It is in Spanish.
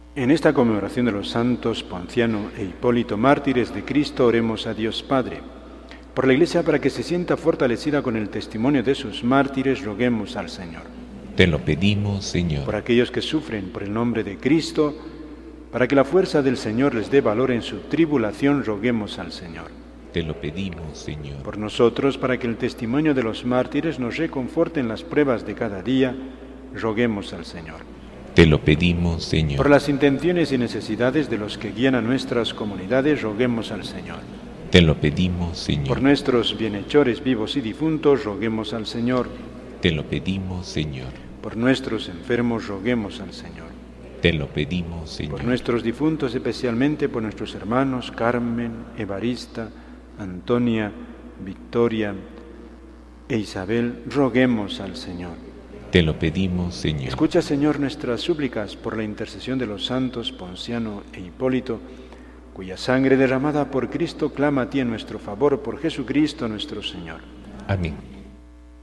En esta conmemoración de los santos Ponciano e Hipólito, mártires de Cristo, oremos a Dios Padre. Por la Iglesia, para que se sienta fortalecida con el testimonio de sus mártires, roguemos al Señor. Te lo pedimos, Señor. Por aquellos que sufren por el nombre de Cristo, para que la fuerza del Señor les dé valor en su tribulación, roguemos al Señor. Te lo pedimos, Señor. Por nosotros, para que el testimonio de los mártires nos reconforte en las pruebas de cada día, roguemos al Señor. Te lo pedimos, Señor. Por las intenciones y necesidades de los que guían a nuestras comunidades, roguemos al Señor. Te lo pedimos, Señor. Por nuestros bienhechores vivos y difuntos, roguemos al Señor. Te lo pedimos, Señor. Por nuestros enfermos, roguemos al Señor. Te lo pedimos, Señor. Por nuestros difuntos, especialmente por nuestros hermanos Carmen, Evarista, Antonia, Victoria e Isabel, roguemos al Señor. Te lo pedimos, Señor. Escucha, Señor, nuestras súplicas por la intercesión de los santos Ponciano e Hipólito, cuya sangre derramada por Cristo clama a ti en nuestro favor, por Jesucristo nuestro Señor. Amén.